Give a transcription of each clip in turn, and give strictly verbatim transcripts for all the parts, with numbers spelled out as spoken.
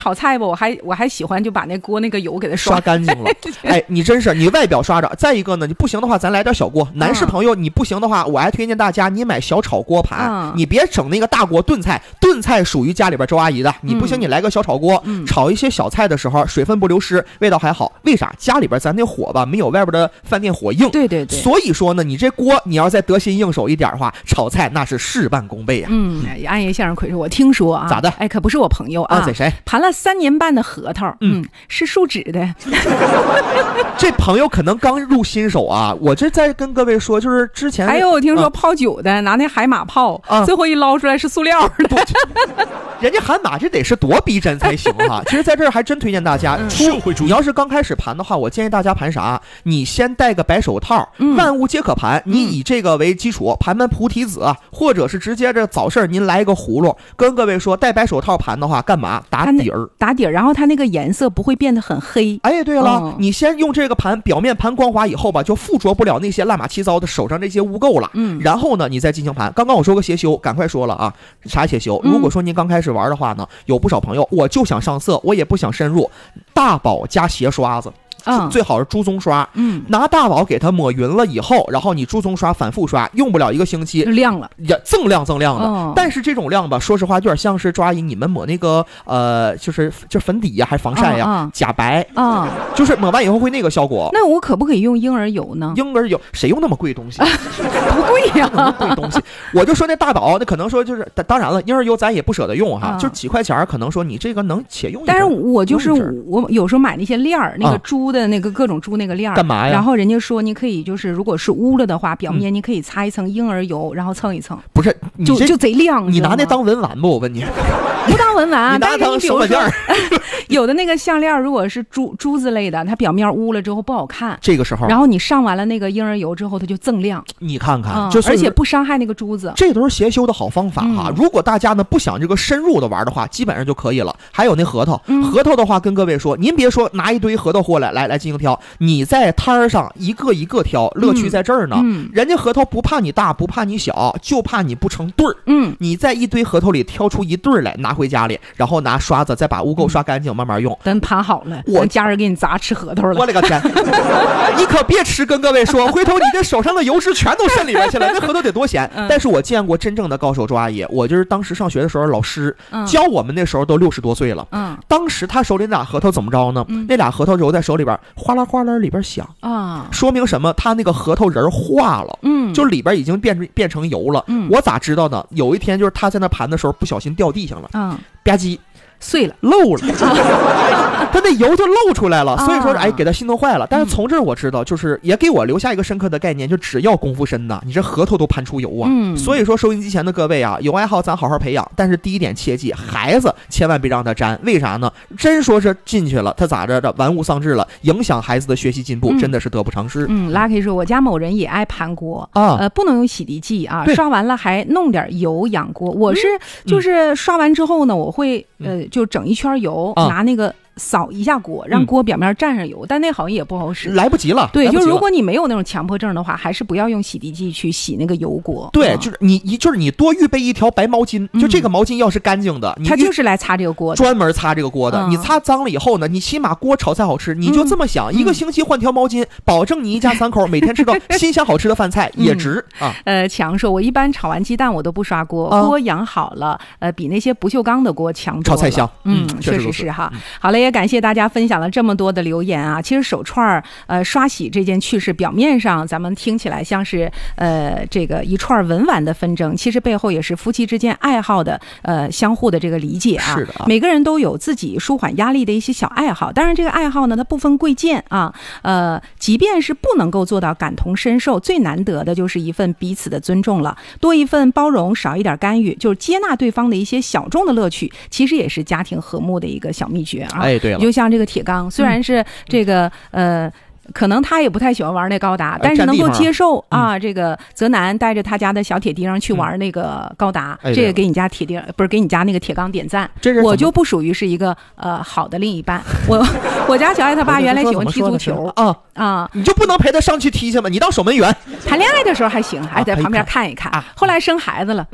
炒菜吧，我还我还喜欢就把那锅那个油给它刷刷干净了。哎，你真是你外表刷着，再一个呢，你不行的话，咱来点小锅。男士朋友，你不行的话，我还推荐大家你买小炒锅盘，嗯、你别整那个大锅炖菜。炖菜属于家里边周阿姨的，你不行，你来个小炒锅，嗯、炒一些小菜的时候，水分不流失，味道还好。为啥？家里边咱那火吧，没有外边的饭店火硬。 对对对。 所以说呢，你这锅你要再得心应手一点的话，炒菜那是事半功倍啊。 嗯，安爷相声魁是我听说啊， 咋的？ 哎，可不是我朋友啊， 啊，谁？ 盘了三年半的核桃，嗯，是树脂的。 这朋友可能刚入新手啊，我这再跟各位说，就是之前还有我听说泡酒的，啊、拿那海马泡，啊、最后一捞出来是塑料的。 人家海马这得是多逼真才行哈！其实在这儿还真推荐大家，社会主义。你要是刚开始盘的话，我建议大家盘啥？你先戴个白手套，嗯、万物皆可盘。你以这个为基础，盘盘菩提子，或者是直接这早市您来一个葫芦。跟各位说，戴白手套盘的话，干嘛？打底儿， 打底儿，然后它那个颜色不会变得很黑。 哎，对了，嗯、你先用这个盘，表面盘光滑以后吧，就附着不了那些乱码七糟的手上这些污垢了。嗯，然后呢，你再进行盘。刚刚我说个邪修，赶快说了啊，啥邪修？如果说您刚开始玩的话呢，有不少朋友，我就想上色，我也不想深入，大宝加斜刷子。嗯、最好是猪棕刷，嗯，拿大宝给它抹匀了以后，然后你猪棕刷反复刷，用不了一个星期亮了， 也锃亮锃亮的。哦、但是这种亮吧，说实话有点像是抓一你们抹那个呃，就是就粉底呀、啊，还是防晒呀、啊，哦、假白啊，哦、就是抹完以后会那个效果。 那我可不可以用婴儿油呢？ 婴儿油谁用那么贵东西？ 不贵呀、啊， 贵东西。我就说那大宝，那可能说就是，当然了，婴儿油咱也不舍得用哈，啊、就几块钱，可能说你这个能且用一。 但是我就是我有时候买那些链儿，那个猪的那个各种猪。那个链干嘛呀？ 然后人家说你可以就是如果是污了的话，表面你可以擦一层婴儿油，嗯、然后蹭一蹭。 不是， 就就贼亮。 你拿那当文玩不？我问你， 不当文玩啊， 你拿它当手把件儿。 有的那个项链如果是珠珠子类的，它表面污了之后不好看。 这个时候， 然后你上完了那个婴儿油之后，它就锃亮。 你看看， 嗯、 就而且不伤害那个珠子。 这都是邪修的好方法哈、啊。嗯、如果大家呢不想这个深入的玩的话，基本上就可以了。还有那核桃，嗯、核桃的话，跟各位说，您别说拿一堆核桃过来来来进行挑，你在摊儿上一个一个挑，乐趣在这儿呢。嗯、人家核桃不怕你大，不怕你小，就怕你不成对儿。嗯，你在一堆核桃里挑出一对儿来，拿回家里，然后拿刷子再把污垢刷干净，慢慢用。 等盘好了，我家人给你砸吃核桃了。 我勒个天！你可别吃，跟各位说，回头你这手上的油脂全都渗里边去了，那核桃得多咸。嗯、但是我见过真正的高手周阿姨，我就是当时上学的时候，老师、嗯、教我们那时候都六十多岁了。嗯，当时他手里那俩核桃怎么着呢？嗯、那俩核桃揉在手里边，哗啦哗啦里边响啊，说明什么？他那个核桃仁化了，嗯，就里边已经变变成油了。嗯，我咋知道呢？有一天就是他在那盘的时候不小心掉地上了，嗯，吧唧。 碎了， 漏了，他那油就漏出来了，所以说，哎，给他心疼坏了。但是从这儿我知道，就是也给我留下一个深刻的概念，就只要功夫深呐，你这核桃都盘出油啊。嗯，所以说收音机前的各位啊，有爱好咱好好培养，但是第一点切记，孩子千万别让他沾，为啥呢？真说是进去了，他咋着的，玩物丧志了，影响孩子的学习进步，嗯、真的是得不偿失。 嗯 ，Lucky 说，我家某人也爱盘锅啊，呃，不能用洗涤剂啊，刷完了还弄点油养锅。我是、嗯、就是刷完之后呢，我会呃。就整一圈油，啊、拿那个扫一下锅，让锅表面沾上油，嗯、但那好像也不好使， 来不及了。 对， 就如果你没有那种强迫症的话，还是不要用洗涤剂去洗那个油锅。 对， 嗯、 就是你，就是你多预备一条白毛巾，嗯、就这个毛巾要是干净的， 它就是来擦这个锅的， 专门擦这个锅的。嗯、你擦脏了以后呢，你起码锅炒菜好吃。你就这么想，嗯、一个星期换条毛巾，保证你一家三口每天吃到新鲜好吃的饭菜，也值、嗯、啊。 呃，强说，我一般炒完鸡蛋我都不刷锅，啊、锅养好了，呃，比那些不锈钢的锅强多了。 炒菜香， 嗯，确实是哈。嗯、好了，也感谢大家分享了这么多的留言啊。其实手串呃刷洗这件趣事，表面上咱们听起来像是呃这个一串文玩的纷争，其实背后也是夫妻之间爱好的呃相互的这个理解啊。 是的啊， 每个人都有自己舒缓压力的一些小爱好，当然这个爱好呢，它不分贵贱啊。呃，即便是不能够做到感同身受，最难得的就是一份彼此的尊重了，多一份包容，少一点干预，就是接纳对方的一些小众的乐趣，其实也是家庭和睦的一个小秘诀啊。 哎，对了， 就像这个铁钢，虽然是这个、嗯、呃。可能他也不太喜欢玩那高达，但是能够接受啊。这个泽南带着他家的小铁钉去玩那个高达， 嗯、 这个给你家铁钉不是给你家那个铁钢点赞。我就不属于是一个呃好的另一半。我我家小爱他爸原来喜欢踢足球啊啊，你就不能陪他上去踢去吗？你当守门员。 谈恋爱的时候还行，还在旁边看一看。啊、后来生孩子了，嗯。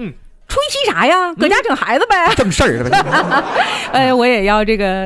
吹气啥呀？搁家整孩子呗， 正事儿。 哎，我也要这个。